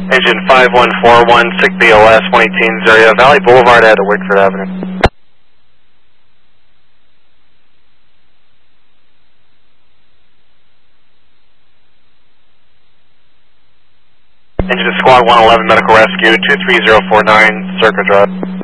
Engine 5141, 6 BOS, 118 Zaria Valley Boulevard at Wickford Avenue. Engine Squad 111 Medical Rescue, 23049, Circa Drive.